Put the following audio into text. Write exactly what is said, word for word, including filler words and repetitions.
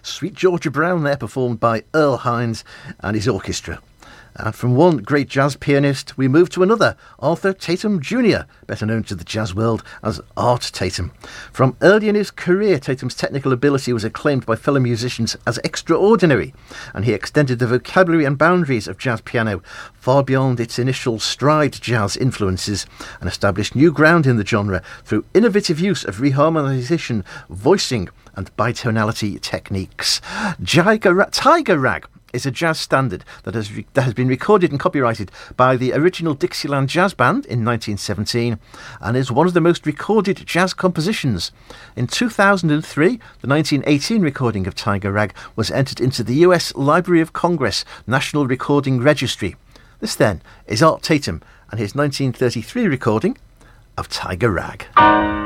Sweet Georgia Brown there, performed by Earl Hines and his orchestra. And from one great jazz pianist, we move to another, Arthur Tatum Junior, better known to the jazz world as Art Tatum. From early in his career, Tatum's technical ability was acclaimed by fellow musicians as extraordinary, and he extended the vocabulary and boundaries of jazz piano far beyond its initial stride jazz influences and established new ground in the genre through innovative use of reharmonization, voicing and bitonality techniques. Tiger Rag, Tiger Rag is a jazz standard that has re- that has been recorded and copyrighted by the original Dixieland Jazz Band in nineteen seventeen and is one of the most recorded jazz compositions. In two thousand three, the nineteen eighteen recording of Tiger Rag was entered into the U S Library of Congress National Recording Registry. This then is Art Tatum and his nineteen thirty-three recording of Tiger Rag.